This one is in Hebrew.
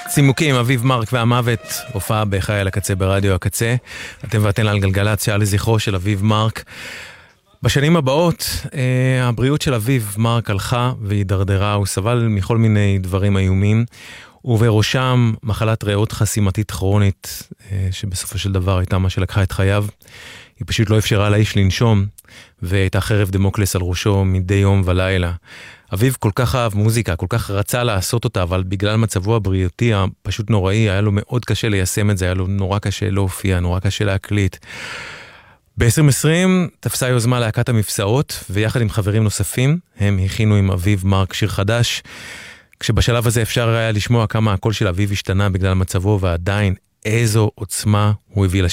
צימוקים, אביב מרק והמוות, הופעה בחי על הקצה ברדיו הקצה. אתם ואתן על גלגלצ, שעה לזכרו של אביב מרק. בשנים הבאות, הבריאות של אביב מרק הלכה והידרדרה, הוא סבל מכל מיני דברים איומים, ובראשם מחלת ריאות חסימתית כרונית, שבסופו של דבר הייתה מה שלקחה את חייו. היא פשוט לא אפשרה לאיש לנשום, והייתה חרב דמוקלס על ראשו מדי יום ולילה. אביב כל כך אהב מוזיקה, כל כך רצה לעשות אותה, אבל בגלל מצבו הבריאותי הפשוט נוראי, היה לו מאוד קשה ליישם את זה, היה לו נורא קשה להופיע, נורא קשה להקליט. ב-2020 תפסה יוזמה להקת המפסעות, ויחד עם חברים נוספים, הם הכינו עם אביב מרק שיר חדש, כשבשלב הזה אפשר היה לשמוע כמה הקול של אביב השתנה בגלל מצבו, ועדיין איזו עוצמה הוא הביא לשיר.